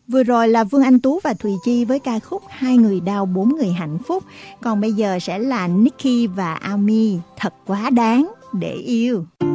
Vừa rồi là Vương Anh Tú và Thùy Chi với ca khúc Hai người đau bốn người hạnh phúc. Còn bây giờ sẽ là Nicky và Ami, Thật quá đáng để yêu.